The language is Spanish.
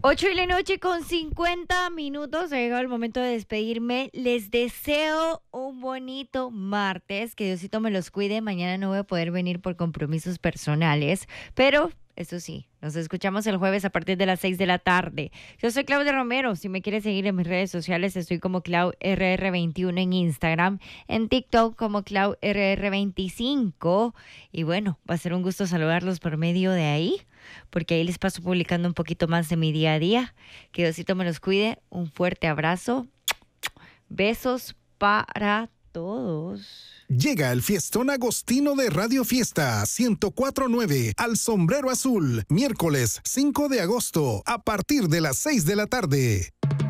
8:50 ha llegado el momento de despedirme. Les deseo un bonito martes, que Diosito me los cuide. Mañana no voy a poder venir por compromisos personales, pero eso sí, nos escuchamos el jueves a partir de las 6 de la tarde. Yo soy Claudia Romero. Si me quieres seguir en mis redes sociales, estoy como ClaudRR21 en Instagram, en TikTok como ClaudRR25. Y bueno, va a ser un gusto saludarlos por medio de ahí, porque ahí les paso publicando un poquito más de mi día a día. Que Diosito me los cuide. Un fuerte abrazo. Besos para todos. Llega el fiestón agostino de Radio Fiesta 104.9 al Sombrero Azul, miércoles 5 de agosto, a partir de las 6 de la tarde.